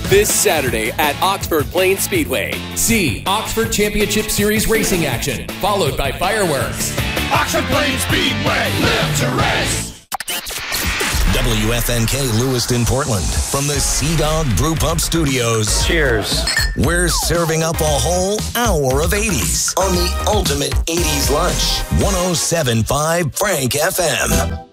this Saturday at Oxford Plains Speedway. See Oxford Championship Series racing action, followed by fireworks. Oxford Plains Speedway, live to race. WFNK Lewiston, Portland, from the Sea Dog Brew Pub Studios. Cheers. We're serving up a whole hour of 80s on the ultimate 80s lunch. 107.5 Frank FM.